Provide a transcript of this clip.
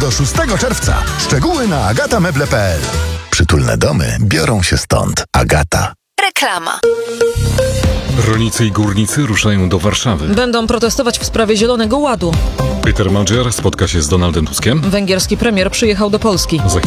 do 6 czerwca. Szczegóły na agatameble.pl. Przytulne domy biorą się stąd. Agata. Reklama. Rolnicy i górnicy ruszają do Warszawy. Będą protestować w sprawie Zielonego Ładu. Peter Major spotka się z Donaldem Tuskiem. Węgierski premier przyjechał do Polski. Za